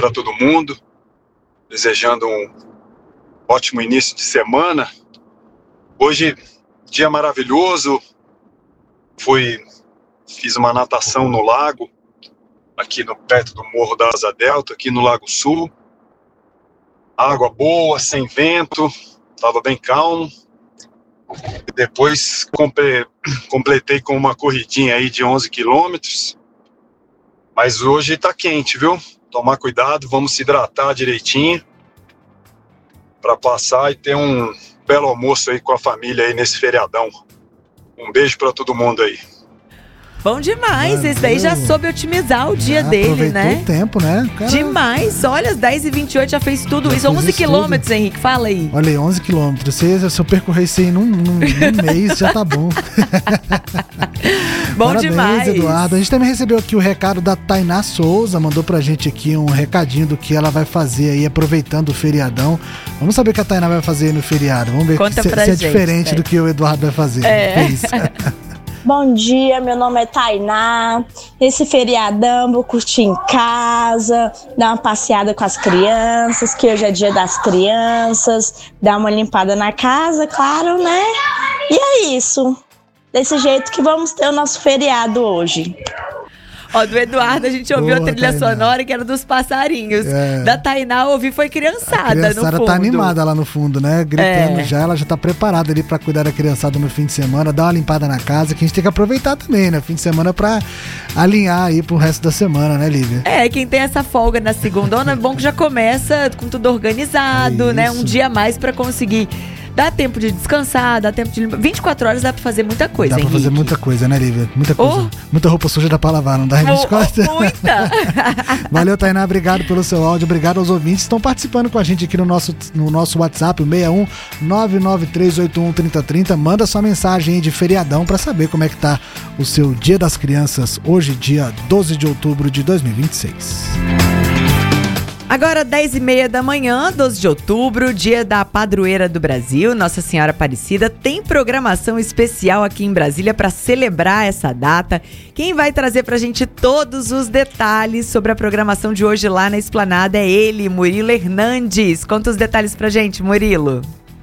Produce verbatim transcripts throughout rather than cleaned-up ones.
para todo mundo, desejando um ótimo início de semana. Hoje, dia maravilhoso, fui, fiz uma natação no lago, aqui no, perto do Morro da Asa Delta, aqui no Lago Sul. Água boa, sem vento, estava bem calmo. Depois comple, completei com uma corridinha aí de onze quilômetros. Mas hoje tá quente, viu? Tomar cuidado, vamos se hidratar direitinho para passar e ter um belo almoço aí com a família aí nesse feriadão. Um beijo para todo mundo aí. Bom demais, Valeu. Esse daí já soube otimizar o dia já dele, né? o tempo, né? Cara... Demais, olha, às dez e vinte e oito já fez tudo já isso, onze quilômetros, Henrique, fala aí. Olha aí, onze quilômetros, se, se eu percorrer isso aí num, num, num mês, já tá bom. Bom Parabéns, demais. Eduardo. A gente também recebeu aqui o recado da Tainá Souza, mandou pra gente aqui um recadinho do que ela vai fazer aí, aproveitando o feriadão. Vamos saber o que a Tainá vai fazer aí no feriado, vamos ver Conta se, pra se é gente, diferente é. do que o Eduardo vai fazer. É. Bom dia, meu nome é Tainá. Esse feriadão vou curtir em casa, dar uma passeada com as crianças, que hoje é dia das crianças, dar uma limpada na casa, claro, né? E é isso. Desse jeito que vamos ter o nosso feriado hoje. Ó, do Eduardo a gente ouviu Boa, a trilha Tainá. sonora que era dos passarinhos. É. Da Tainá ouvi foi criançada, a criançada no fundo. tá animada lá no fundo, né? Gritando é. já, ela já tá preparada ali pra cuidar da criançada no fim de semana, dar uma limpada na casa, que a gente tem que aproveitar também, né? Fim de semana pra alinhar aí pro resto da semana, né, Lívia? É, quem tem essa folga na segundona, é bom que já começa com tudo organizado, é né? Um dia a mais pra conseguir. Dá tempo de descansar, dá tempo de... vinte e quatro horas dá pra fazer muita coisa, Dá pra Henrique. fazer muita coisa, né, Lívia? Muita coisa. Oh. Muita roupa suja dá pra lavar, não dá em vinte e quatro? Oh, muita! Valeu, Tainá, obrigado pelo seu áudio, obrigado aos ouvintes que estão participando com a gente aqui no nosso, no nosso WhatsApp, o seis um nove nove três oito um três zero três zero. Manda sua mensagem aí de feriadão pra saber como é que tá o seu Dia das Crianças, hoje, dia doze de outubro de dois mil e vinte e seis. Agora, dez e meia da manhã, doze de outubro, dia da padroeira do Brasil, Nossa Senhora Aparecida. Tem programação especial aqui em Brasília para celebrar essa data. Quem vai trazer pra gente todos os detalhes sobre a programação de hoje lá na Esplanada é ele, Murilo Hernandes. Conta os detalhes pra gente, Murilo.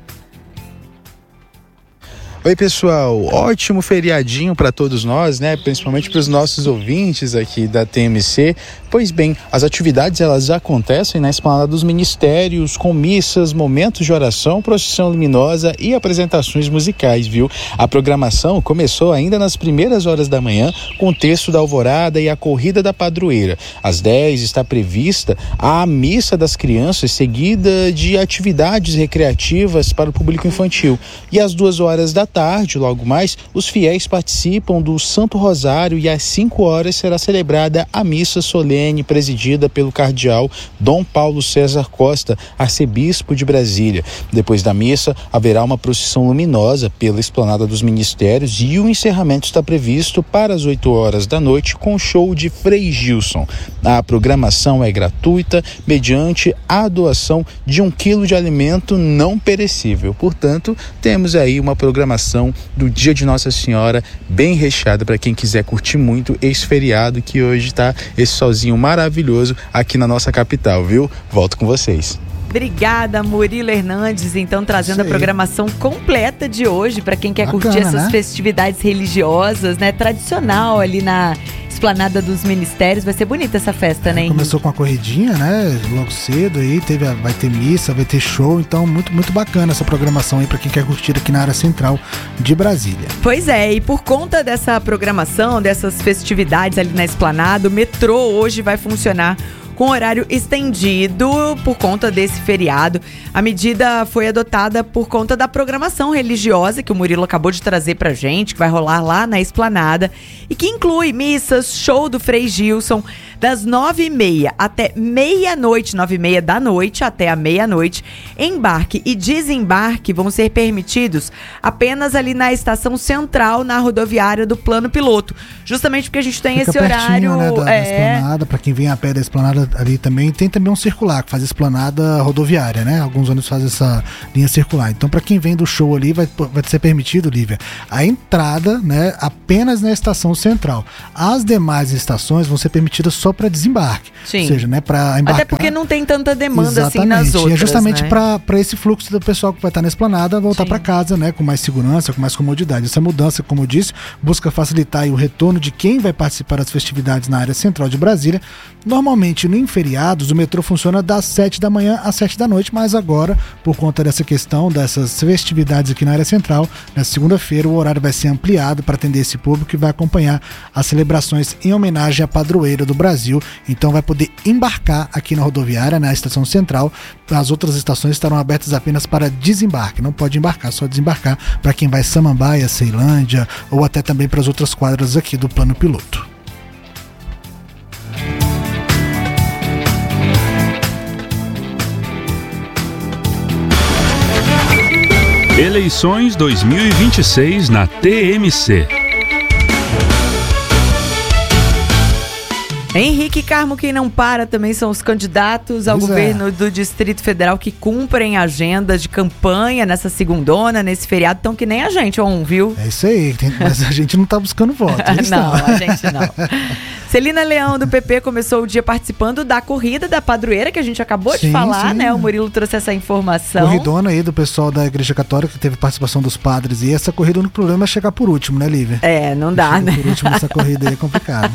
Oi, pessoal, ótimo feriadinho para todos nós, né? Principalmente para os nossos ouvintes aqui da T M C. Pois bem, as atividades elas acontecem na Esplanada dos Ministérios, com missas, momentos de oração, procissão luminosa e apresentações musicais, viu? A programação começou ainda nas primeiras horas da manhã, com o texto da alvorada e a corrida da padroeira. Às dez está prevista a missa das crianças, seguida de atividades recreativas para o público infantil. E às duas horas da tarde, logo mais, os fiéis participam do Santo Rosário e às cinco horas será celebrada a missa solene presidida pelo cardeal Dom Paulo César Costa, arcebispo de Brasília. Depois da missa, haverá uma procissão luminosa pela Esplanada dos Ministérios e o encerramento está previsto para as oito horas da noite com o show de Frei Gilson. A programação é gratuita mediante a doação de um quilo de alimento não perecível. Portanto, temos aí uma programação do Dia de Nossa Senhora bem recheada para quem quiser curtir muito esse feriado que hoje está esse solzinho maravilhoso aqui na nossa capital, viu? Volto com vocês. Obrigada, Murilo Hernandes, então trazendo a programação completa de hoje para quem quer Bacana, curtir essas né? festividades religiosas, né? Tradicional ali na Esplanada dos Ministérios. Vai ser bonita essa festa, né, Henrique? Começou com a corridinha, né? Logo cedo aí, teve a, vai ter missa, vai ter show, então muito, muito bacana essa programação aí para quem quer curtir aqui na área central de Brasília. Pois é, e por conta dessa programação, dessas festividades ali na Esplanada, o metrô hoje vai funcionar com horário estendido por conta desse feriado. A medida foi adotada por conta da programação religiosa que o Murilo acabou de trazer pra gente, que vai rolar lá na Esplanada e que inclui missas, show do Frei Gilson, das nove e meia até meia-noite, nove e meia da noite até a meia-noite. Embarque e desembarque vão ser permitidos apenas ali na estação central, na rodoviária do Plano Piloto. Justamente porque a gente tem Fica esse horário... né, da, é... da Esplanada, pra quem vem a pé da Esplanada, ali também, tem também um circular, que faz esplanada rodoviária, né? Alguns ônibus fazem essa linha circular. Então, para quem vem do show ali, vai, vai ser permitido, Lívia, a entrada, né, apenas na estação central. As demais estações vão ser permitidas só para desembarque. Sim. Ou seja, né, para embarcar. Até porque não tem tanta demanda Exatamente. assim nas outras, e é justamente né? para esse fluxo do pessoal que vai estar na esplanada voltar para casa, né, com mais segurança, com mais comodidade. Essa mudança, como eu disse, busca facilitar aí o retorno de quem vai participar das festividades na área central de Brasília. Normalmente, em feriados, o metrô funciona das sete da manhã às sete da noite, mas agora, por conta dessa questão, dessas festividades aqui na área central, na segunda-feira o horário vai ser ampliado para atender esse público que vai acompanhar as celebrações em homenagem à padroeira do Brasil. Então vai poder embarcar aqui na rodoviária, na estação central. As outras estações estarão abertas apenas para desembarque, não pode embarcar, só desembarcar para quem vai Samambaia, Ceilândia ou até também para as outras quadras aqui do plano piloto. Eleições dois mil e vinte e seis na T M C. Henrique Carmo, quem não para, também são os candidatos ao Pois governo é. do Distrito Federal que cumprem agenda de campanha nessa segundona, nesse feriado, então que nem a gente, um, viu? É isso aí, tem, mas a gente não está buscando voto. Eles Não, estão. a gente não. Celina Leão, do P P, começou o dia participando da corrida da padroeira, que a gente acabou de Sim, falar, sim. né? O Murilo trouxe essa informação. Corridona aí do pessoal da Igreja Católica, que teve participação dos padres. E essa corrida, o único problema é chegar por último, né, Lívia? É, não dá, Chegar né? por último nessa corrida aí é complicado.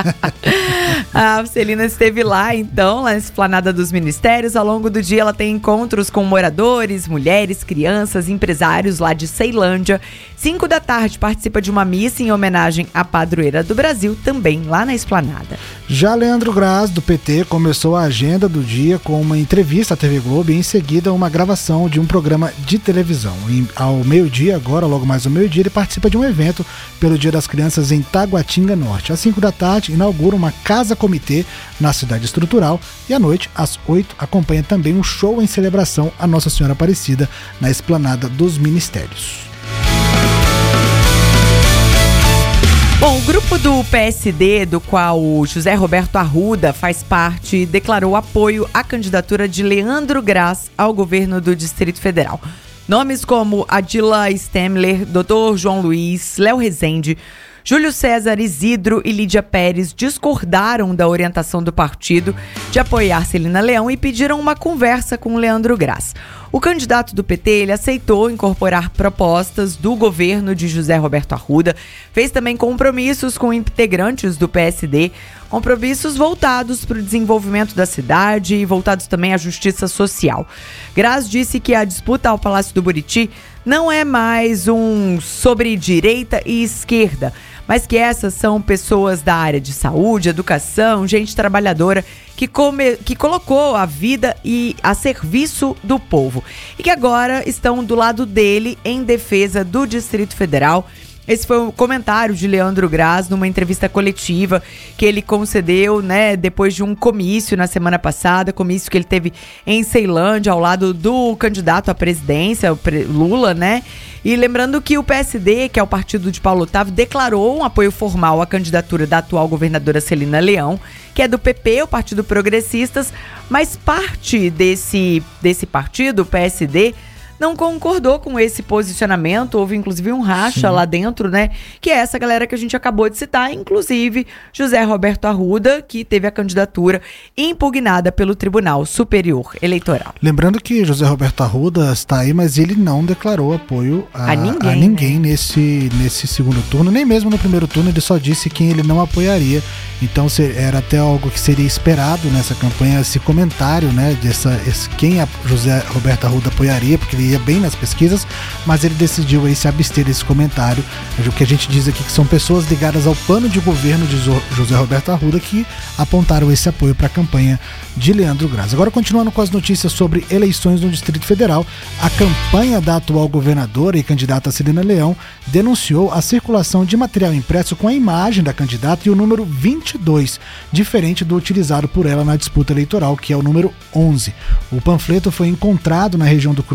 A Celina esteve lá, então, na Esplanada dos Ministérios. Ao longo do dia, ela tem encontros com moradores, mulheres, crianças, empresários lá de Ceilândia. Cinco da tarde, participa de uma missa em homenagem à padroeira do Brasil, também lá na Esplanada. Já Leandro Graz, do P T, começou a agenda do dia com uma entrevista à T V Globo e em seguida uma gravação de um programa de televisão. E ao meio-dia, agora, logo mais ao meio-dia, ele participa de um evento pelo Dia das Crianças em Taguatinga Norte. Às cinco da tarde, inaugura uma casa-comitê na cidade estrutural e à noite, às oito, acompanha também um show em celebração à Nossa Senhora Aparecida na Esplanada dos Ministérios. Bom, o grupo do P S D, do qual o José Roberto Arruda faz parte, declarou apoio à candidatura de Leandro Graz ao governo do Distrito Federal. Nomes como Adila Stemler, doutor João Luiz, Léo Rezende, Júlio César Isidro e Lídia Pérez discordaram da orientação do partido de apoiar Celina Leão e pediram uma conversa com Leandro Graz. O candidato do P T, ele aceitou incorporar propostas do governo de José Roberto Arruda, fez também compromissos com integrantes do P S D, compromissos voltados para o desenvolvimento da cidade e voltados também à justiça social. Graz disse que a disputa ao Palácio do Buriti não é mais um sobre direita e esquerda, mas que essas são pessoas da área de saúde, educação, gente trabalhadora que, come, que colocou a vida e a serviço do povo e que agora estão do lado dele em defesa do Distrito Federal. Esse foi o comentário de Leandro Graz numa entrevista coletiva que ele concedeu, né, depois de um comício na semana passada, comício que ele teve em Ceilândia, ao lado do candidato à presidência, o Lula, né? E lembrando que o P S D, que é o partido de Paulo Otávio, declarou um apoio formal à candidatura da atual governadora Celina Leão, que é do P P, o Partido Progressistas, mas parte desse, desse partido, o P S D, não concordou com esse posicionamento. Houve inclusive um racha Sim. lá dentro, né? Que é essa galera que a gente acabou de citar, inclusive José Roberto Arruda, que teve a candidatura impugnada pelo Tribunal Superior Eleitoral. Lembrando que José Roberto Arruda está aí, mas ele não declarou apoio a, a ninguém, a ninguém né? nesse, nesse segundo turno, nem mesmo no primeiro turno, ele só disse quem ele não apoiaria. Então era até algo que seria esperado nessa campanha, esse comentário, né? Dessa, esse, quem a José Roberto Arruda apoiaria, porque ele ia bem nas pesquisas, mas ele decidiu aí se abster desse comentário. O que a gente diz aqui que são pessoas ligadas ao plano de governo de José Roberto Arruda que apontaram esse apoio para a campanha de Leandro Graz. Agora, continuando com as notícias sobre eleições no Distrito Federal, a campanha da atual governadora e candidata Celina Leão denunciou a circulação de material impresso com a imagem da candidata e o número vinte e dois, diferente do utilizado por ela na disputa eleitoral, que é o número onze. O panfleto foi encontrado na região do Cruzeiro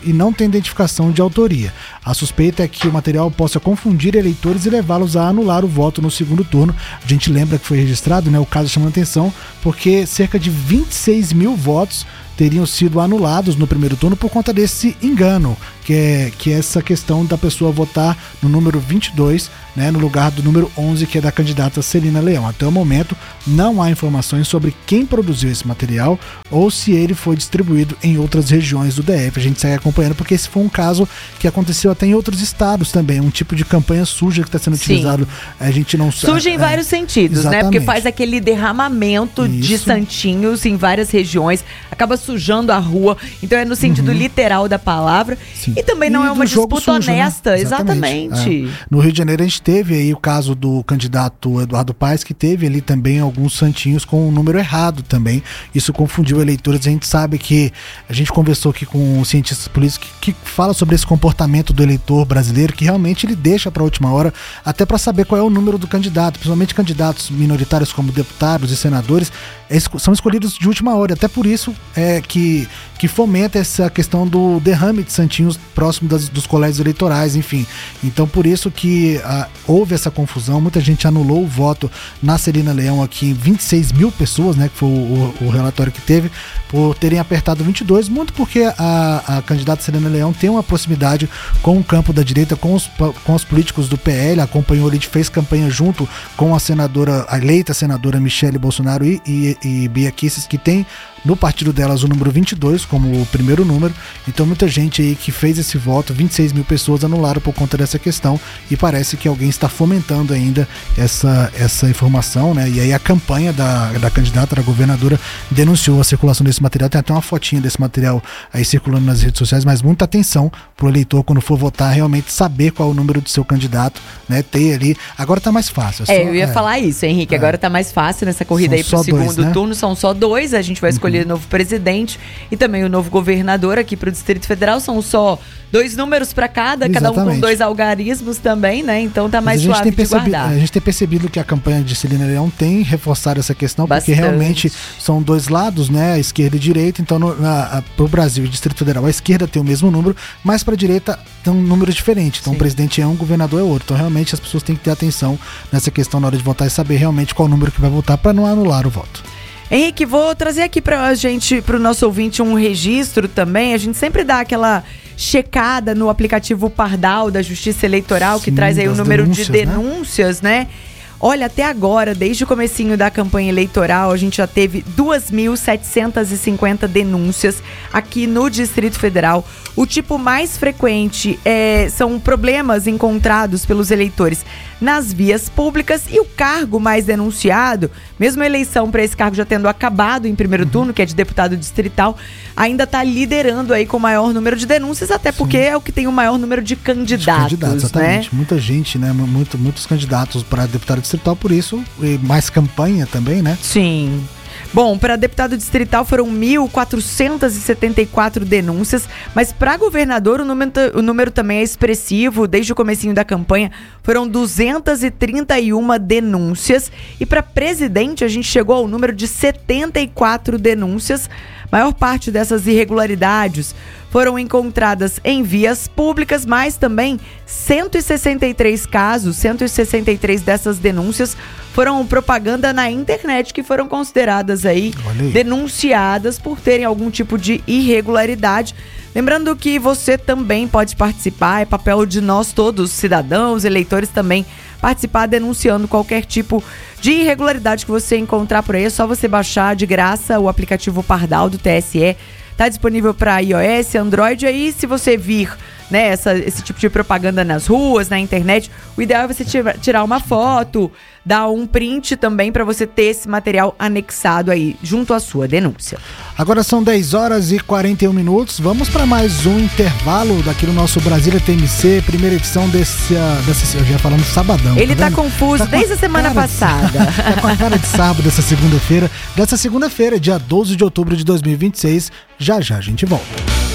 e não tem identificação de autoria. A suspeita é que o material possa confundir eleitores e levá-los a anular o voto no segundo turno. A gente lembra que foi registrado, né, o caso chamando atenção, porque cerca de vinte e seis mil votos teriam sido anulados no primeiro turno por conta desse engano, que é, que é essa questão da pessoa votar no número vinte e dois, né, no lugar do número onze, que é da candidata Celina Leão. Até o momento, não há informações sobre quem produziu esse material ou se ele foi distribuído em outras regiões do D F. A gente segue acompanhando, porque esse foi um caso que aconteceu até em outros estados também, um tipo de campanha suja que está sendo Sim. utilizado. A gente não sabe. Suja em é, vários sentidos, exatamente. né? Porque faz aquele derramamento Isso. de santinhos em várias regiões, acaba sujando a rua, então é no sentido uhum. literal da palavra. Sim. E também não e é uma disputa sujo, honesta, né? Exatamente. exatamente. É. No Rio de Janeiro a gente teve aí o caso do candidato Eduardo Paes, que teve ali também alguns santinhos com o número errado também. Isso confundiu eleitores. A gente sabe que a gente conversou aqui com cientistas políticos que, que fala sobre esse comportamento do eleitor brasileiro, que realmente ele deixa para a última hora, até para saber qual é o número do candidato, principalmente candidatos minoritários como deputados e senadores, é, são escolhidos de última hora. Até por isso é que, que fomenta essa questão do derrame de santinhos próximo das, dos colégios eleitorais, enfim. Então por isso que ah, houve essa confusão, muita gente anulou o voto na Celina Leão aqui, vinte e seis mil pessoas, né, que foi o, o, o relatório que teve, por terem apertado vinte e dois, muito porque a, a candidata Celina Leão tem uma proximidade com o campo da direita, com os, com os políticos do P L, acompanhou ali, fez campanha junto com a senadora, a eleita senadora Michele Bolsonaro e, e, e Bia Kicis, que tem no partido delas o número vinte e dois como o primeiro número. Então muita gente aí que fez esse voto, vinte e seis mil pessoas anularam por conta dessa questão, e parece que alguém está fomentando ainda essa, essa informação, né? E aí a campanha da, da candidata, da governadora, denunciou a circulação desse material. Tem até uma fotinha desse material aí circulando nas redes sociais, mas muita atenção pro eleitor quando for votar, realmente saber qual é o número do seu candidato, né? Ter ali, agora tá mais fácil. É, é só, eu ia é, falar isso, Henrique, é. agora tá mais fácil nessa corrida aí pro segundo dois, né? turno, são só dois, a gente vai escolher o novo presidente e também o novo governador aqui para o Distrito Federal. São só dois números para cada, Exatamente. cada um com dois algarismos também, né? Então tá mais suave de guardar. A gente tem percebido que a campanha de Celina Leão tem reforçado essa questão, Bastante. porque realmente são dois lados, né? A esquerda e a direita. Então para o Brasil e Distrito Federal, a esquerda tem o mesmo número, mas para a direita tem um número diferente. Então Sim. o presidente é um, o governador é outro. Então realmente as pessoas têm que ter atenção nessa questão na hora de votar e saber realmente qual número que vai votar para não anular o voto. Henrique, vou trazer aqui pra gente, pro nosso ouvinte, um registro também. A gente sempre dá aquela checada no aplicativo Pardal da Justiça Eleitoral, Sim, que traz aí o número de denúncias, né? né? Olha, até agora, desde o comecinho da campanha eleitoral, a gente já teve duas mil setecentas e cinquenta denúncias aqui no Distrito Federal. O tipo mais frequente é, são problemas encontrados pelos eleitores nas vias públicas, e o cargo mais denunciado, mesmo a eleição para esse cargo já tendo acabado em primeiro turno, que é de deputado distrital, ainda está liderando aí com o maior número de denúncias, até porque Sim. é o que tem o maior número de candidatos, de candidatos, exatamente. Né? Muita gente, né? Muito, muitos candidatos para deputado distrital, por isso, e mais campanha também, né? Sim. Bom, para deputado distrital foram mil quatrocentas e setenta e quatro denúncias, mas para governador o número, o número também é expressivo. Desde o comecinho da campanha foram duzentas e trinta e uma denúncias, e para presidente a gente chegou ao número de setenta e quatro denúncias. A maior parte dessas irregularidades foram encontradas em vias públicas, mas também cento e sessenta e três casos, cento e sessenta e três dessas denúncias foram propaganda na internet, que foram consideradas aí, aí denunciadas por terem algum tipo de irregularidade. Lembrando que você também pode participar, é papel de nós todos, cidadãos, eleitores, também participar denunciando qualquer tipo de irregularidade que você encontrar por aí. É só você baixar de graça o aplicativo Pardal do T S E. Está disponível para iOS, Android. Aí, se você vir, né, essa, esse tipo de propaganda nas ruas, na internet, o ideal é você tirar uma foto, dar um print também para você ter esse material anexado aí junto à sua denúncia. Agora são dez horas e quarenta e um minutos. Vamos para mais um intervalo daqui no nosso Brasília T M C, primeira edição desse, desse eu já falando sabadão. Ele tá, tá confuso tá desde a semana passada. De, tá com a cara de sábado dessa segunda-feira. Dessa segunda-feira, dia doze de outubro de dois mil e vinte e seis. Já já a gente volta.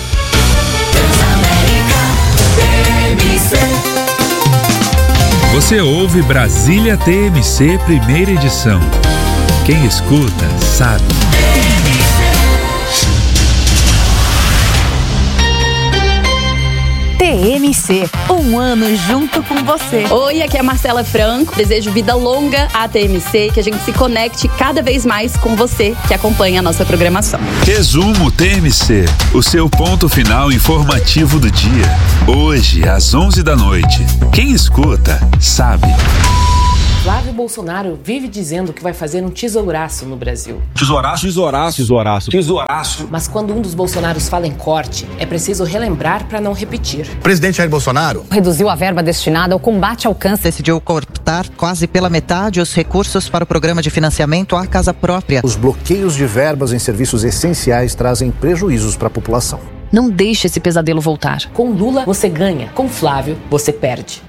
Você ouve Brasília T M C, primeira edição. Quem escuta, sabe. M C, um ano junto com você. Oi, aqui é a Marcela Franco. Desejo vida longa à T M C, que a gente se conecte cada vez mais com você que acompanha a nossa programação. Resumo T M C, o seu ponto final informativo do dia. Hoje, às onze da noite. Quem escuta, sabe. Flávio Bolsonaro vive dizendo que vai fazer um tesouraço no Brasil. Tesouraço? Tesouraço. Tesouraço. Tesouraço. Mas quando um dos Bolsonaros fala em corte, é preciso relembrar para não repetir. O presidente Jair Bolsonaro reduziu a verba destinada ao combate ao câncer. Decidiu cortar quase pela metade os recursos para o programa de financiamento à casa própria. Os bloqueios de verbas em serviços essenciais trazem prejuízos para a população. Não deixe esse pesadelo voltar. Com Lula, você ganha. Com Flávio, você perde.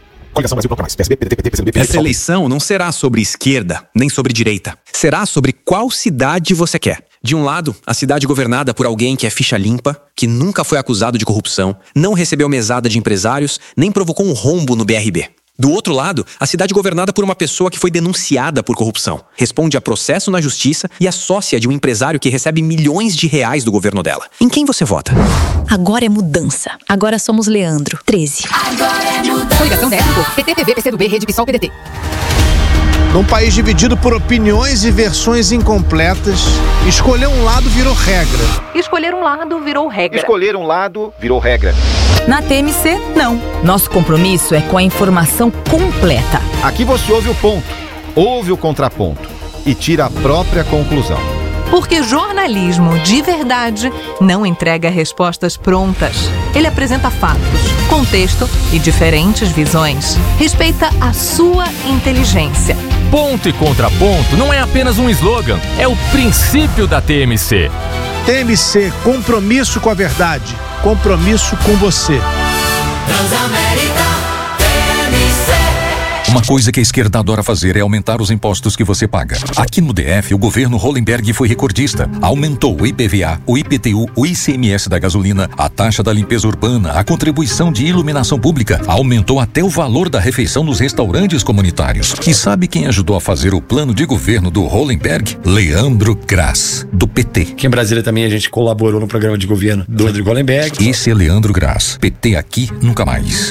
Essa eleição não será sobre esquerda, nem sobre direita. Será sobre qual cidade você quer. De um lado, a cidade governada por alguém que é ficha limpa, que nunca foi acusado de corrupção, não recebeu mesada de empresários, nem provocou um rombo no B R B. Do outro lado, a cidade governada por uma pessoa que foi denunciada por corrupção, responde a processo na justiça e é sócia de um empresário que recebe milhões de reais do governo dela. Em quem você vota? Agora é mudança. Agora somos Leandro, treze. Agora é mudança. Coligação Décimo, P T, P V, P C do B, Rede PSOL, P D T. Num país dividido por opiniões e versões incompletas, escolher um lado virou regra. Escolher um lado virou regra. Escolher um lado virou regra. Na T M C, não. Nosso compromisso é com a informação completa. Aqui você ouve o ponto, ouve o contraponto e tira a própria conclusão. Porque jornalismo de verdade não entrega respostas prontas. Ele apresenta fatos, contexto e diferentes visões. Respeita a sua inteligência. Ponto e contraponto não é apenas um slogan, é o princípio da T M C. T M C, compromisso com a verdade, compromisso com você. Transamérica, T M C. Uma coisa que a esquerda adora fazer é aumentar os impostos que você paga. Aqui no D F, o governo Hollenberg foi recordista. Aumentou o I P V A, o I P T U, o I C M S da gasolina, a taxa da limpeza urbana, a contribuição de iluminação pública. Aumentou até o valor da refeição nos restaurantes comunitários. E sabe quem ajudou a fazer o plano de governo do Hollenberg? Leandro Grass, do P T. Aqui em Brasília também a gente colaborou no programa de governo do Rodrigo Hollenberg. Esse é Leandro Grass. P T aqui, nunca mais.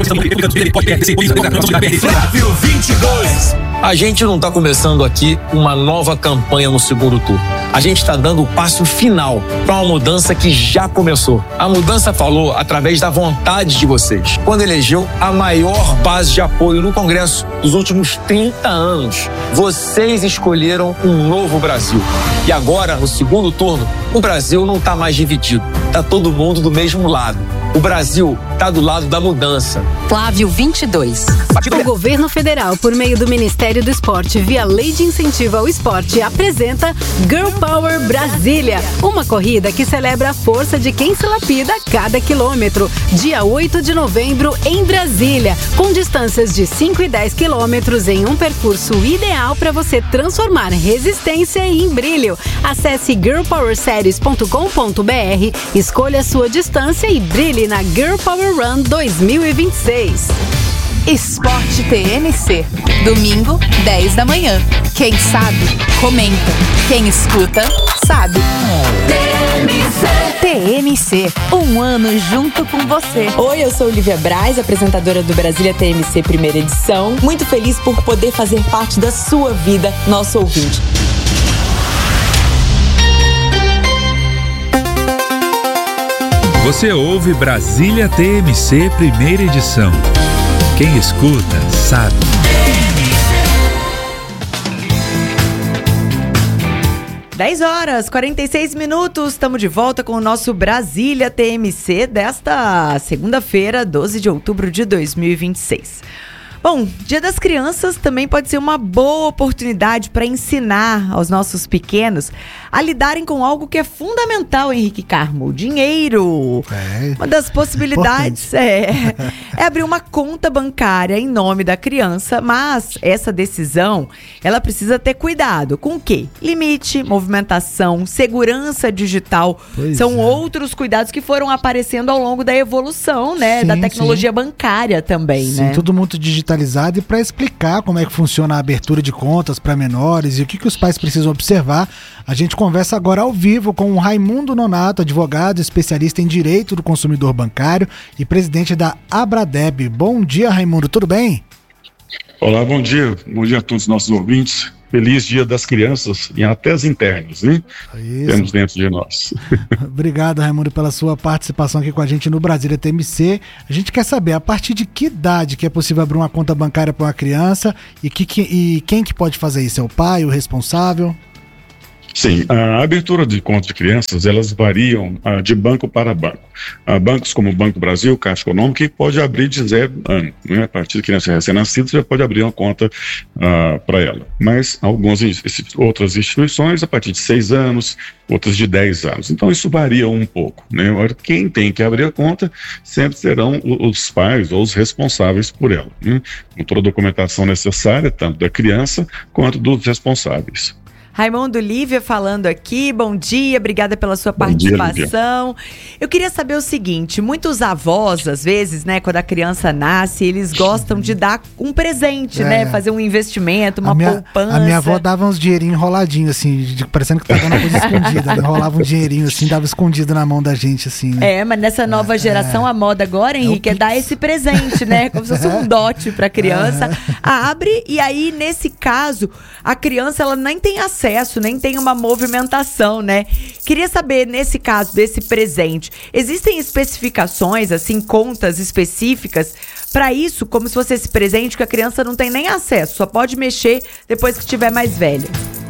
vinte e dois. A gente não está começando aqui uma nova campanha no segundo turno. A gente está dando o passo final para uma mudança que já começou. A mudança falou através da vontade de vocês, quando elegeu a maior base de apoio no Congresso dos últimos trinta anos. Vocês escolheram um novo Brasil. E agora, no segundo turno, o Brasil não está mais dividido. Está todo mundo do mesmo lado. O Brasil está do lado da mudança. Flávio vinte e dois. O governo federal, por meio do Ministério do Esporte, via Lei de Incentivo ao Esporte, apresenta Girl Power Brasília, uma corrida que celebra a força de quem se lapida a cada quilômetro. Dia oito de novembro, em Brasília, com distâncias de cinco e dez quilômetros em um percurso ideal para você transformar resistência em brilho. Acesse girl power series ponto com ponto b r, escolha a sua distância e brilhe na Girl Power Run dois mil e vinte e seis. Esporte T M C. Domingo, dez da manhã. Quem sabe, comenta. Quem escuta, sabe. T M C. T M C. Um ano junto com você. Oi, eu sou Olivia Braz, apresentadora do Brasília T M C Primeira Edição. Muito feliz por poder fazer parte da sua vida, nosso ouvinte. Você ouve Brasília T M C Primeira Edição. Quem escuta, sabe. dez horas, quarenta e seis minutos, estamos de volta com o nosso Brasília T M C desta segunda-feira, doze de outubro de dois mil e vinte e seis. Bom, Dia das Crianças também pode ser uma boa oportunidade para ensinar aos nossos pequenos a lidarem com algo que é fundamental, Henrique Carmo, o dinheiro. É. Uma das possibilidades é, é abrir uma conta bancária em nome da criança, mas essa decisão, ela precisa ter cuidado. Com o quê? Limite, movimentação, segurança digital. Pois São é. outros cuidados que foram aparecendo ao longo da evolução, né? Sim, da tecnologia sim. bancária também, sim, né? Tudo muito digital. digitalizada, e para explicar como é que funciona a abertura de contas para menores e o que, que os pais precisam observar, a gente conversa agora ao vivo com o Raimundo Nonato, advogado, especialista em direito do consumidor bancário e presidente da Abradeb. Bom dia, Raimundo, tudo bem? Olá, bom dia. Bom dia a todos os nossos ouvintes. Feliz Dia das Crianças e até as internas, hein? Isso. Temos dentro de nós. Obrigado, Raimundo, pela sua participação aqui com a gente no Brasília T M C. A gente quer saber a partir de que idade que é possível abrir uma conta bancária para uma criança e, que, que, e quem que pode fazer isso? É o pai, o responsável? Sim, a abertura de contas de crianças, elas variam uh, de banco para banco. Uh, bancos como o Banco Brasil, Caixa Econômica, que pode abrir de zero ano, né? A partir de criança recém-nascida, você já pode abrir uma conta uh, para ela. Mas algumas outras instituições, a partir de seis anos, outras de dez anos. Então isso varia um pouco, né? Agora, quem tem que abrir a conta sempre serão os pais ou os responsáveis por ela, né? Com toda a documentação necessária, tanto da criança quanto dos responsáveis. Raimundo, Lívia falando aqui, bom dia, obrigada pela sua Bom dia, participação. Eu queria saber o seguinte, muitos avós, às vezes, né, quando a criança nasce, eles gostam de dar um presente, é. né, fazer um investimento, uma a minha, poupança. A minha avó dava uns dinheirinhos enroladinhos, assim, de, parecendo que tá dando uma coisa escondida, né? Enrolava um dinheirinho, assim, dava escondido na mão da gente, assim, né? É, mas nessa nova é, geração, a moda agora, Henrique, é, é dar esse presente, né, como se fosse um dote pra criança. É. Abre, e aí, nesse caso, a criança, ela nem tem acesso nem tem uma movimentação, né? Queria saber, nesse caso desse presente, existem especificações, assim, contas específicas para isso, como se fosse esse presente que a criança não tem nem acesso, só pode mexer depois que estiver mais velha?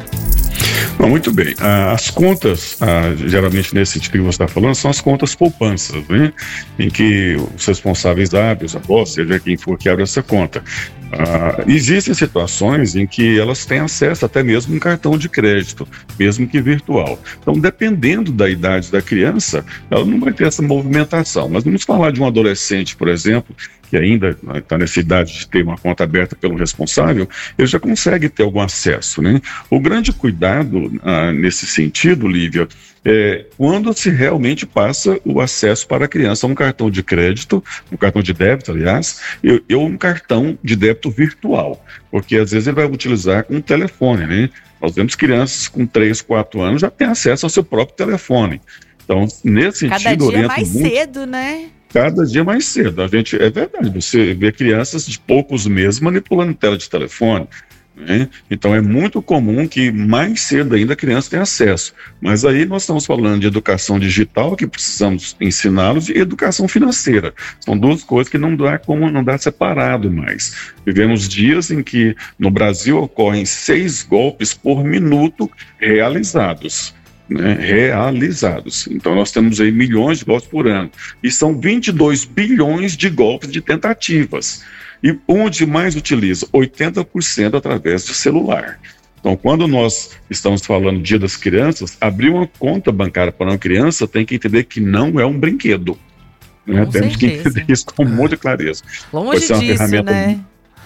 Bom, muito bem. As contas, geralmente nesse sentido que você está falando, são as contas poupanças, né? Em que os responsáveis abrem, os avós, seja quem for que abre essa conta. Uh, existem situações em que elas têm acesso até mesmo a um cartão de crédito, mesmo que virtual. Então, dependendo da idade da criança, ela não vai ter essa movimentação. Mas vamos falar de um adolescente, por exemplo, que ainda está nessa idade de ter uma conta aberta pelo responsável, ele já consegue ter algum acesso, né? O grande cuidado ah, nesse sentido, Lívia, é quando se realmente passa o acesso para a criança a um cartão de crédito, um cartão de débito, aliás, e, e um cartão de débito virtual, porque às vezes ele vai utilizar um telefone, né? Nós vemos crianças com três, quatro anos já têm acesso ao seu próprio telefone. Então, nesse Cada sentido, dia oriento mais muito, cedo, né? Cada dia mais cedo. A gente, é verdade, você vê crianças de poucos meses manipulando tela de telefone, né? Então é muito comum que mais cedo ainda a criança tenha acesso. Mas aí nós estamos falando de educação digital, que precisamos ensiná-los, e educação financeira. São duas coisas que não dá como não dá separado mais. Vivemos dias em que no Brasil ocorrem seis golpes por minuto realizados. Né, realizados. Então nós temos aí milhões de golpes por ano. E são vinte e dois bilhões de golpes de tentativas. E onde mais utiliza? oitenta por cento através do celular. Então, quando nós estamos falando Dia das Crianças, abrir uma conta bancária para uma criança tem que entender que não é um brinquedo. Né? Temos que entender isso com muita clareza. Longe disso, ferramenta... né?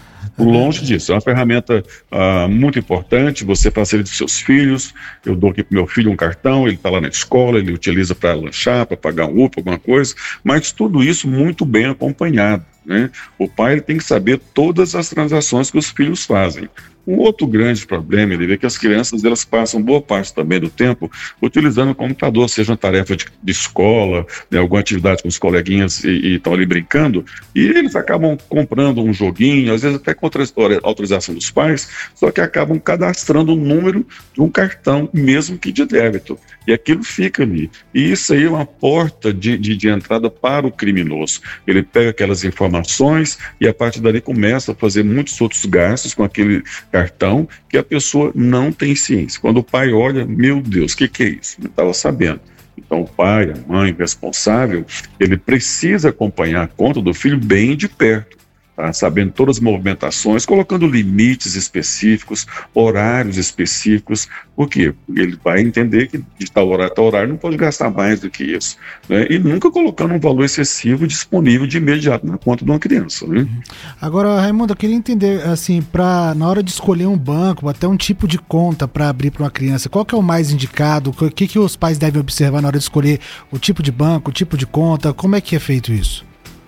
Longe disso, é uma ferramenta uh, muito importante, você facilita os seus filhos. Eu dou aqui para o meu filho um cartão, ele está lá na escola, ele utiliza para lanchar, para pagar um U P A, alguma coisa, mas tudo isso muito bem acompanhado, né? O pai ele tem que saber todas as transações que os filhos fazem. Um outro grande problema, ele vê que as crianças elas passam boa parte também do tempo utilizando o computador, seja uma tarefa de, de escola, né, alguma atividade com os coleguinhas e estão ali brincando, e eles acabam comprando um joguinho, às vezes até com autorização dos pais, só que acabam cadastrando o número de um cartão, mesmo que de débito, e aquilo fica ali. E isso aí é uma porta de, de, de entrada para o criminoso. Ele pega aquelas informações e a partir dali começa a fazer muitos outros gastos com aquele cartão que a pessoa não tem ciência. Quando o pai olha, meu Deus, o que, que é isso? Não estava sabendo. Então o pai, a mãe, o responsável, ele precisa acompanhar a conta do filho bem de perto. Tá, sabendo todas as movimentações, colocando limites específicos, horários específicos, porque ele vai entender que de tal horário a tal horário não pode gastar mais do que isso, né? E nunca colocando um valor excessivo disponível de imediato na conta de uma criança, né? Agora, Raimundo, eu queria entender, assim, pra, na hora de escolher um banco, até um tipo de conta para abrir para uma criança, qual que é o mais indicado? O que, que os pais devem observar na hora de escolher o tipo de banco, o tipo de conta? Como é que é feito isso?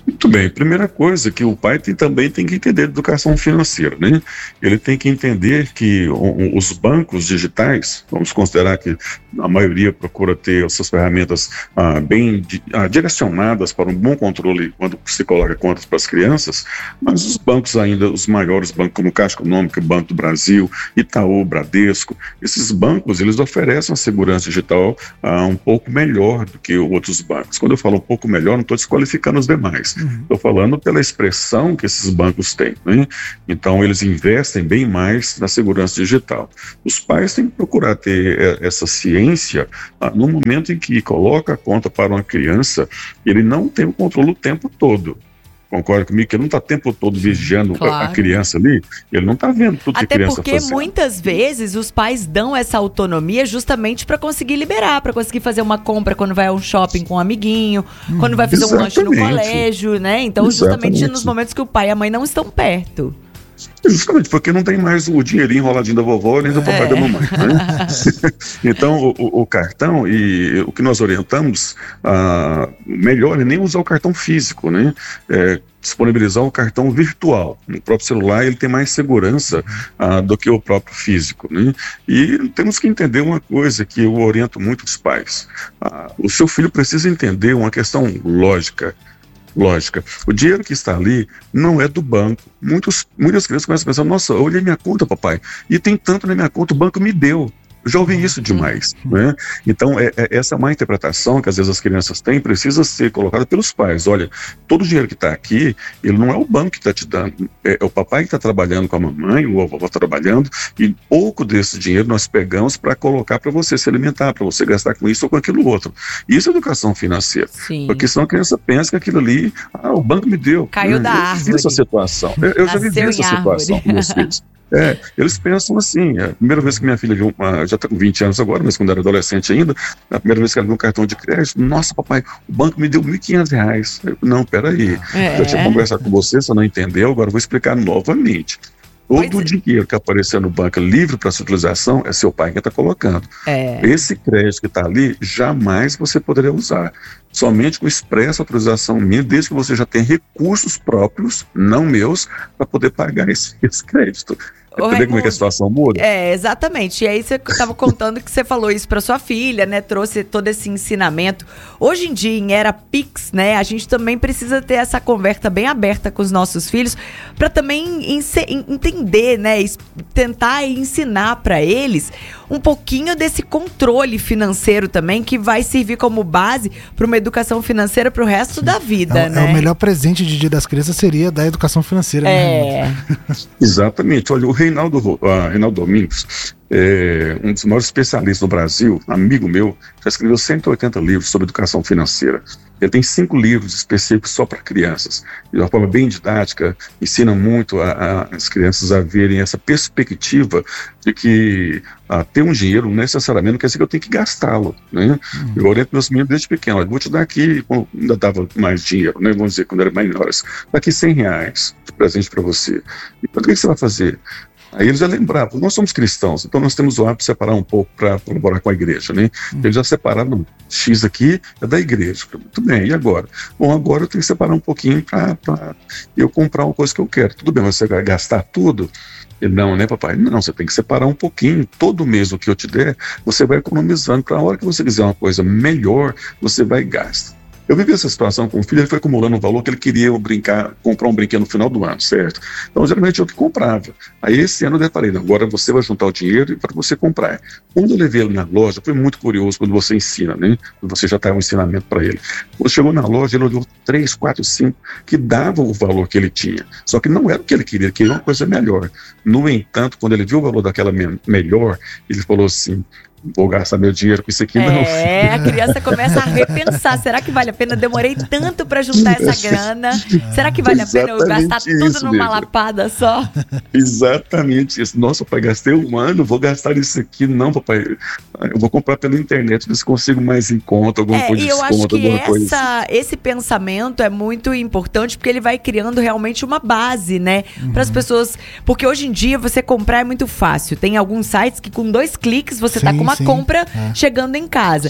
Muito bem, primeira coisa que o pai tem, também tem que entender de educação financeira, né? Ele tem que entender que o, os bancos digitais, vamos considerar que a maioria procura ter essas ferramentas ah, bem di, ah, direcionadas para um bom controle quando se coloca contas para as crianças, mas os bancos ainda, os maiores bancos como Caixa Econômica, Banco do Brasil, Itaú, Bradesco, esses bancos, eles oferecem uma segurança digital ah, um pouco melhor do que outros bancos. Quando eu falo um pouco melhor, não estou desqualificando os demais. Estou falando pela expressão que esses bancos têm, né? Então, eles investem bem mais na segurança digital. Os pais têm que procurar ter essa ciência ah, no momento em que coloca a conta para uma criança, ele não tem o controle o tempo todo. Concorda comigo que ele não está o tempo todo vigiando claro. a criança ali, ele não está vendo tudo Até que a criança está fazendo. Até porque muitas vezes os pais dão essa autonomia justamente para conseguir liberar, para conseguir fazer uma compra quando vai a um shopping com um amiguinho, hum, quando vai fazer exatamente. um lanche no colégio, né? Então, exatamente. justamente nos momentos que o pai e a mãe não estão perto. Justamente, porque não tem mais o dinheirinho enroladinho da vovó nem do papai é. da mamãe, né? Então, o, o, o cartão, e o que nós orientamos, ah, melhor é nem usar o cartão físico, né? É, disponibilizar o cartão virtual. No próprio celular ele tem mais segurança ah, do que o próprio físico, né? E temos que entender uma coisa que eu oriento muito os pais. Ah, o seu filho precisa entender uma questão lógica. Lógica, o dinheiro que está ali não é do banco. Muitos, muitas crianças começam a pensar, nossa, eu olhei minha conta, papai, e tem tanto na minha conta, o banco me deu. Eu já ouvi isso demais, né? Então, é, é, essa má interpretação que às vezes as crianças têm precisa ser colocada pelos pais. Olha, todo o dinheiro que está aqui, ele não é o banco que está te dando, é, é o papai que está trabalhando com a mamãe, ou a vovó trabalhando, e pouco desse dinheiro nós pegamos para colocar para você se alimentar, para você gastar com isso ou com aquilo outro. Isso é educação financeira. Sim. Porque senão a criança pensa que aquilo ali, ah, o banco me deu. Caiu eu, da eu árvore. Eu vivi essa situação. Eu, eu já vivi essa situação com meus filhos. É, eles pensam assim, a primeira vez que minha filha viu, uma, já está com vinte anos agora, mas quando era adolescente ainda, a primeira vez que ela viu um cartão de crédito, nossa, papai, o banco me deu mil e quinhentos reais. Eu, não, peraí, é. eu tinha conversado com você, você não entendeu, agora eu vou explicar novamente. Todo o dinheiro que aparecer no banco livre para sua utilização é seu pai que está colocando. É. Esse crédito que está ali, jamais você poderia usar. Somente com expressa autorização minha, desde que você já tenha recursos próprios, não meus, para poder pagar esse, esse crédito. Entender como é que a situação muda? É, exatamente. E aí você estava contando que você falou isso para sua filha, né? Trouxe todo esse ensinamento. Hoje em dia, em era Pix, né? A gente também precisa ter essa conversa bem aberta com os nossos filhos para também entender, né? Tentar ensinar para eles um pouquinho desse controle financeiro também, que vai servir como base para uma educação financeira para o resto Sim. da vida, é, né? É o melhor presente de Dia das Crianças seria da educação financeira. É. Né? Exatamente. Olha, o Reinaldo, uh, Reinaldo Domingos, é um dos maiores especialistas no Brasil, amigo meu, já escreveu cento e oitenta livros sobre educação financeira. Ele tem cinco livros específicos só para crianças. De uma forma bem didática, ensina muito a, a, as crianças a verem essa perspectiva de que a, ter um dinheiro necessariamente não quer dizer que eu tenho que gastá-lo, né? Uhum. Eu oriento meus meninos desde pequeno, eu vou te dar aqui, quando ainda dava mais dinheiro, né? Vamos dizer, quando era menores, daqui cem reais de presente para você. E o que você vai fazer? Aí eles já lembravam, nós somos cristãos, então nós temos o hábito de separar um pouco para colaborar com a igreja, né? Uhum. Eles já separaram, X aqui é da igreja. Muito bem, e agora? Bom, agora eu tenho que separar um pouquinho para eu comprar uma coisa que eu quero. Tudo bem, você vai gastar tudo? Ele, não, né, papai? Não, você tem que separar um pouquinho. Todo mês o que eu te der, você vai economizando. Para a hora que você quiser uma coisa melhor, você vai e gasta. Eu vivi essa situação com o filho, ele foi acumulando um valor que ele queria brincar, comprar um brinquedo no final do ano, certo? Então, geralmente eu que comprava. Aí, esse ano eu deparei, agora você vai juntar o dinheiro para você comprar. Quando eu levei ele na loja, foi muito curioso quando você ensina, né? Quando você já está um ensinamento para ele. Quando chegou na loja, ele olhou três, quatro, cinco, que davam o valor que ele tinha. Só que não era o que ele queria, ele queria uma coisa melhor. No entanto, quando ele viu o valor daquela me- melhor, ele falou assim, vou gastar meu dinheiro com isso aqui, não. É, a criança começa a repensar, será que vale a pena? Demorei tanto para juntar essa grana, será que vale a pena eu gastar tudo isso, numa mesmo. lapada só? Exatamente isso. Nossa, papai, gastei um ano, vou gastar isso aqui. Não, papai, eu vou comprar pela internet, ver se consigo mais em conta, alguma é, coisa de desconto, alguma coisa. Eu acho que essa, esse pensamento é muito importante, porque ele vai criando realmente uma base, né? Uhum. Para as pessoas, porque hoje em dia você comprar é muito fácil. Tem alguns sites que com dois cliques você Sim, tá com uma sim, compra é. chegando em casa.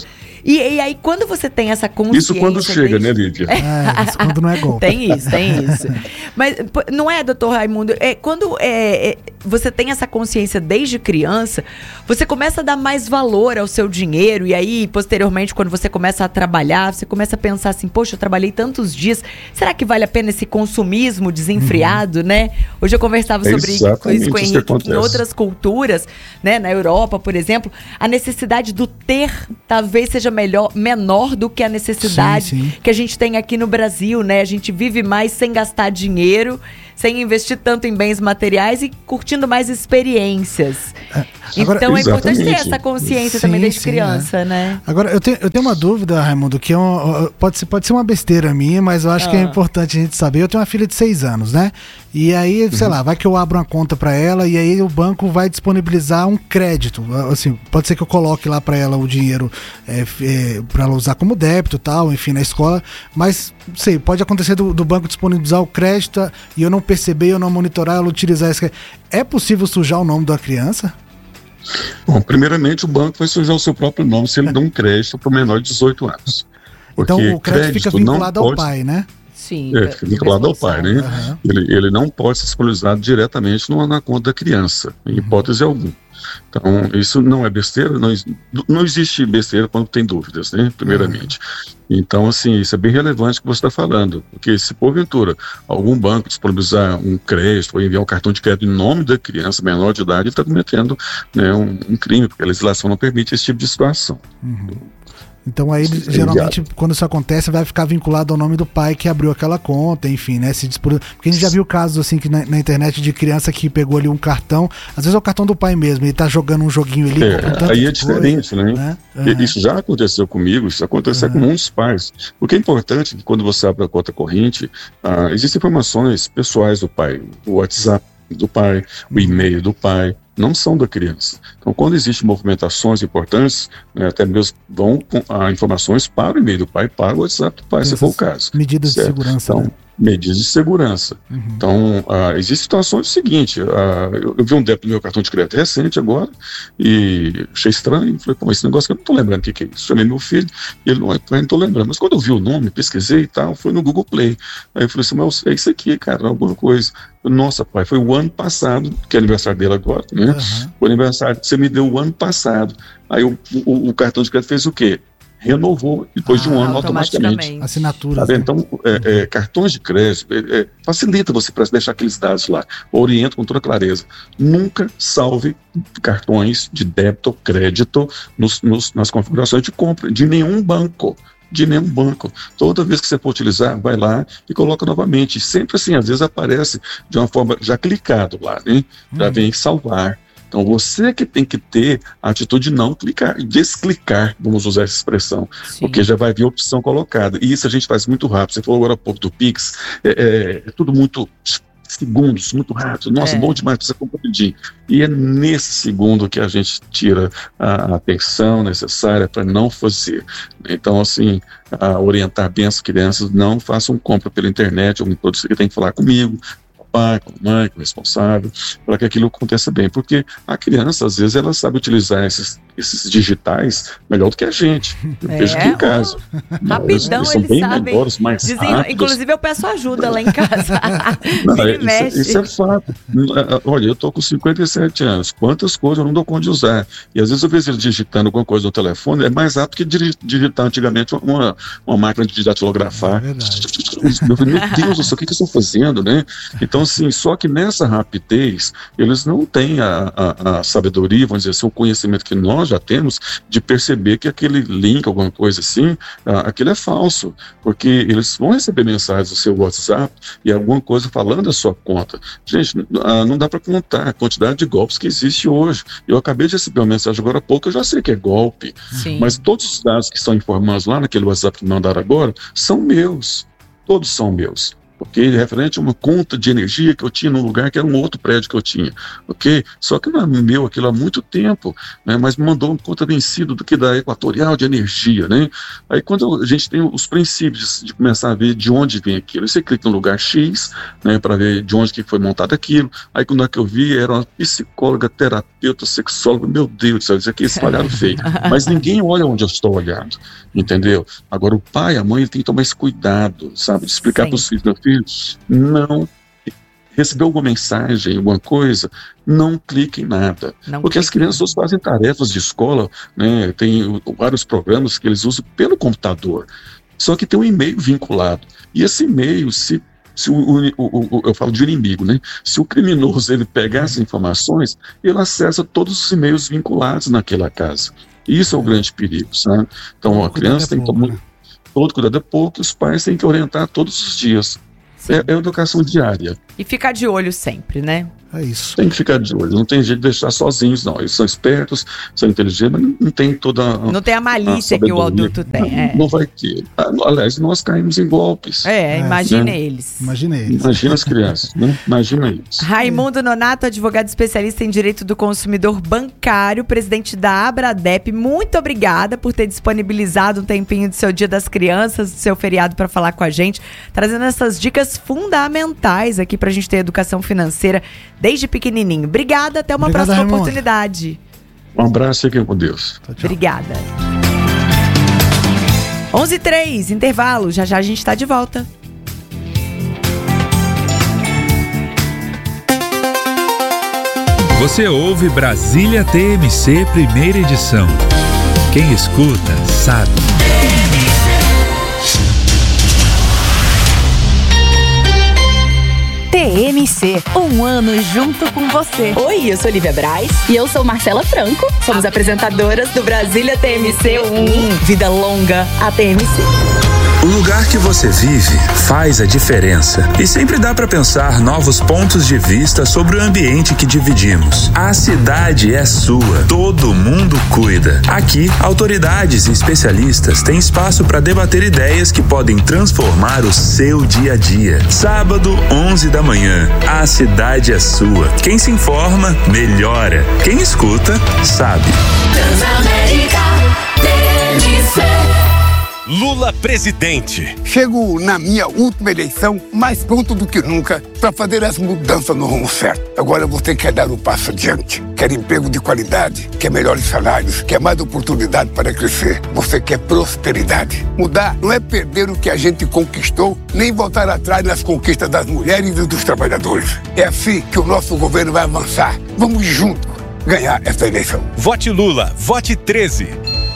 E, e aí, quando você tem essa consciência... Isso quando chega, desde... né, Lídia? É, isso quando não é golpe. Tem isso, tem isso. Mas não é, doutor Raimundo? É, quando é, é, você tem essa consciência desde criança, você começa a dar mais valor ao seu dinheiro. E aí, posteriormente, quando você começa a trabalhar, você começa a pensar assim, poxa, eu trabalhei tantos dias, será que vale a pena esse consumismo desenfreado, uhum. né? Hoje eu conversava é sobre isso com o Henrique, que em outras culturas, né, na Europa, por exemplo, a necessidade do ter talvez seja melhor, menor do que a necessidade sim, sim. que a gente tem aqui no Brasil, né? A gente vive mais sem gastar dinheiro, sem investir tanto em bens materiais e curtindo mais experiências. É, agora, então é importante ter essa consciência sim, também desde sim, criança, é. né? Agora, eu tenho, eu tenho uma dúvida, Raimundo, que é um, pode, ser, pode ser uma besteira minha, mas eu acho ah. que é importante a gente saber. Eu tenho uma filha de seis anos, né? E aí, sei uhum. lá, vai que eu abro uma conta para ela e aí o banco vai disponibilizar um crédito. Assim, pode ser que eu coloque lá para ela o dinheiro é, é, para ela usar como débito e tal, enfim, na escola. Mas, sei, pode acontecer do, do banco disponibilizar o crédito e eu não perceber, eu não monitorar, ela utilizar esse crédito. É possível sujar o nome da criança? Bom, primeiramente o banco vai sujar o seu próprio nome se ele dá um crédito para o menor de dezoito anos. Então o crédito fica vinculado ao pai, né? Sim, é, fica vinculado ao pai, né? Uhum. Ele, ele não pode ser disponibilizado diretamente no, na conta da criança, em hipótese uhum. alguma. Então, isso não é besteira, não, não existe besteira quando tem dúvidas, né? Primeiramente. Uhum. Então, assim, isso é bem relevante o que você está falando, porque se porventura algum banco disponibilizar um crédito ou enviar um cartão de crédito em nome da criança menor de idade, ele está cometendo, né, um, um crime, porque a legislação não permite esse tipo de situação. Uhum. Então aí, sim, geralmente, é quando isso acontece, vai ficar vinculado ao nome do pai que abriu aquela conta, enfim, né? Se dispor... Porque a gente já viu casos, assim, que na, na internet de criança que pegou ali um cartão, às vezes é o cartão do pai mesmo, ele tá jogando um joguinho ali. É, aí é diferente, coisa, né? né? Uhum. Isso já aconteceu comigo, isso aconteceu uhum. com muitos pais. O que é importante é que quando você abre a conta corrente, ah, existem informações pessoais do pai, o WhatsApp do pai, o e-mail do pai, não são da criança. Então, quando existem movimentações importantes, né, até mesmo vão com a, informações para o e-mail do pai, para o WhatsApp do pai, essas se for o caso. Medidas certo? de segurança. Então, né? medidas de segurança. Uhum. Então, uh, existem situações do seguinte, uh, eu, eu vi um débito no meu cartão de crédito recente agora, e achei estranho, falei, pô, esse negócio que eu não estou lembrando o que, que é isso. Chamei meu filho, e ele não, eu não estou lembrando. Mas quando eu vi o nome, pesquisei e tal, foi no Google Play. Aí eu falei assim, mas é isso aqui, cara, alguma coisa. Nossa, pai, foi o ano passado, que é aniversário dele agora, né? Uhum. O aniversário que você me deu o ano passado. Aí o, o, o cartão de crédito fez o quê? Renovou, depois ah, de um ano, automaticamente. Assinatura. Tá, então, é, é, cartões de crédito é, é, facilita você para deixar aqueles dados lá, orienta com toda clareza. Nunca salve cartões de débito ou crédito nos, nos, nas configurações de compra de nenhum banco. De nenhum banco. Toda vez que você for utilizar, vai lá e coloca novamente. Sempre assim, às vezes aparece de uma forma já clicado lá, né? Já hum. vem salvar. Então você que tem que ter a atitude de não clicar, desclicar, vamos usar essa expressão, Sim. porque já vai vir a opção colocada. E isso a gente faz muito rápido. Você falou agora há pouco do Pix, é, é, é tudo muito segundos, muito rápido. Nossa, é. bom demais, precisa compreender. E é nesse segundo que a gente tira a atenção necessária para não fazer. Então, assim, a orientar bem as crianças, não façam compra pela internet, ou produto que tem que falar comigo, pai, com a mãe, com o responsável, para que aquilo aconteça bem, porque a criança, às vezes, ela sabe utilizar esses, esses digitais melhor do que a gente. Eu é, vejo aqui em casa. Rapidão, eles, eles sabem. Melhores, mais Dizem, rápidos. Inclusive, eu peço ajuda lá em casa. Não, é, isso, isso é fato. Olha, eu estou com cinquenta e sete anos, quantas coisas eu não dou conta de usar? E às vezes eu vejo ele digitando alguma coisa no telefone, é mais rápido que digitar antigamente uma, uma máquina de datilografar. É meu Deus do céu, o que, que eu estou fazendo, né? Então, assim, só que nessa rapidez, eles não têm a, a, a sabedoria, vamos dizer assim, o conhecimento que nós já temos de perceber que aquele link, alguma coisa assim, ah, aquilo é falso, porque eles vão receber mensagens do seu WhatsApp e alguma coisa falando da sua conta. Gente, ah, não dá para contar a quantidade de golpes que existe hoje. Eu acabei de receber uma mensagem agora há pouco, eu já sei que é golpe, Sim. mas todos os dados que estão informados lá naquele WhatsApp que mandaram agora são meus. Todos são meus. ok? Referente a uma conta de energia que eu tinha num lugar que era um outro prédio que eu tinha, ok? Só que não é meu aquilo há muito tempo, né? Mas me mandou uma conta vencida do que da Equatorial de Energia, né? Aí quando a gente tem os princípios de começar a ver de onde vem aquilo, você clica no lugar X, né, para ver de onde que foi montado aquilo. Aí quando é que eu vi, era uma psicóloga, terapeuta, sexóloga, meu Deus do céu, isso aqui é espalhado feio. Mas ninguém olha onde eu estou olhando, entendeu? Agora o pai, a mãe, ele tem que tomar esse cuidado, sabe, de explicar para os filhos, meu filho, não recebeu alguma mensagem, alguma coisa, não clique em nada. Não porque as crianças fazem tarefas de escola, né, tem vários programas que eles usam pelo computador, só que tem um e-mail vinculado. E esse e-mail, se, se o, o, o, eu falo de inimigo, né, se o criminoso ele pegar essas informações, ele acessa todos os e-mails vinculados naquela casa. Isso é o grande perigo, sabe? Então a criança tem que tomar todo cuidado, é pouco, os pais têm que orientar todos os dias. É, é educação diária. E ficar de olho sempre, né? É isso. Tem que ficar de olho, não tem jeito de deixar sozinhos, não. Eles são espertos, são inteligentes, mas não tem toda a, Não tem a malícia a que o adulto tem. Não, é. não vai ter. Aliás, nós caímos em golpes. É, imagine né? eles. Imagine eles. Imagina as crianças, né? Imagina eles. Raimundo Nonato, advogado especialista em direito do consumidor bancário, presidente da Abradep, muito obrigada por ter disponibilizado um tempinho do seu Dia das Crianças, do seu feriado, para falar com a gente, trazendo essas dicas fundamentais aqui pra gente ter educação financeira desde pequenininho. Obrigada, até uma Obrigada, próxima Raimundo. oportunidade. Um abraço e fiquem com Deus. Tchau, tchau. Obrigada. onze e três, intervalo. Já já a gente tá de volta. Você ouve Brasília T M C, primeira edição. Quem escuta, sabe. T M C, um ano junto com você. Oi, eu sou Lívia Braz. E eu sou Marcela Franco. Somos apresentadoras do Brasília T M C um. Vida longa a T M C. O lugar que você vive faz a diferença. E sempre dá para pensar novos pontos de vista sobre o ambiente que dividimos. A cidade é sua. Todo mundo cuida. Aqui, autoridades e especialistas têm espaço para debater ideias que podem transformar o seu dia a dia. Sábado, onze da manhã. A cidade é sua. Quem se informa, melhora. Quem escuta, sabe. Transamérica T M C. Lula presidente. Chego na minha última eleição mais pronto do que nunca para fazer as mudanças no rumo certo. Agora você quer dar um passo adiante. Quer emprego de qualidade, quer melhores salários, quer mais oportunidade para crescer. Você quer prosperidade. Mudar não é perder o que a gente conquistou, nem voltar atrás nas conquistas das mulheres e dos trabalhadores. É assim que o nosso governo vai avançar. Vamos juntos ganhar essa eleição. Vote Lula, vote treze.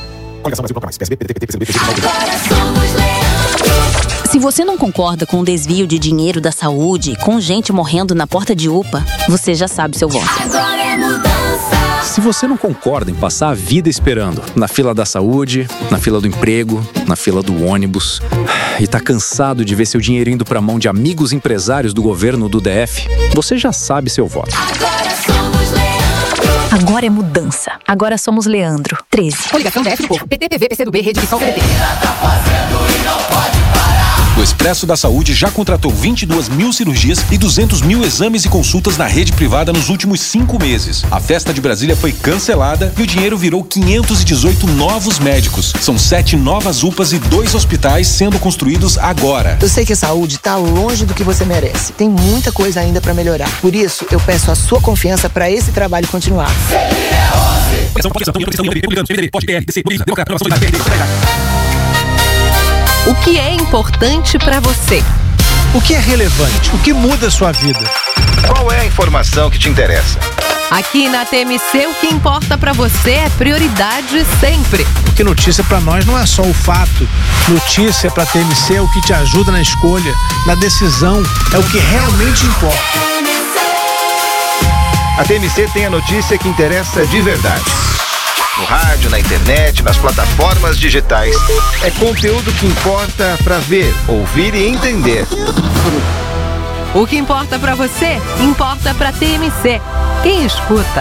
Se você não concorda com o desvio de dinheiro da saúde, com gente morrendo na porta de U P A, você já sabe seu voto. Agora é mudança. Se você não concorda em passar a vida esperando na fila da saúde, na fila do emprego, na fila do ônibus, e tá cansado de ver seu dinheiro indo pra mão de amigos empresários do governo do D F, você já sabe seu voto. Agora somos Leandro. Agora é mudança. Agora somos Leandro. treze. Coligação D F do Povo. P T, P V, P C do B, Rede Visão, P D T. Tá fazendo e não pode parar. O Expresso da Saúde já contratou vinte e duas mil cirurgias e duzentos mil exames e consultas na rede privada nos últimos cinco meses. A festa de Brasília foi cancelada e o dinheiro virou quinhentos e dezoito novos médicos. São sete novas U P As e dois hospitais sendo construídos agora. Eu sei que a saúde está longe do que você merece. Tem muita coisa ainda para melhorar. Por isso, eu peço a sua confiança para esse trabalho continuar. O que é importante para você? O que é relevante? O que muda a sua vida? Qual é a informação que te interessa? Aqui na T M C, o que importa para você é prioridade sempre. Porque notícia para nós não é só o fato. Notícia para T M C é o que te ajuda na escolha, na decisão, é o que realmente importa. A T M C tem a notícia que interessa de verdade. No rádio, na internet, nas plataformas digitais. É conteúdo que importa para ver, ouvir e entender. O que importa para você, importa para T M C. Quem escuta,